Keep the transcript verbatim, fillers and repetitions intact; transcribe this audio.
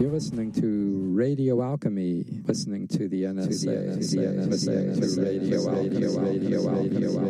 You're listening to Radio Alchemy, listening to the N S A, listening to Radio Alchemy, Radio Alchemy, Radio Alchemy.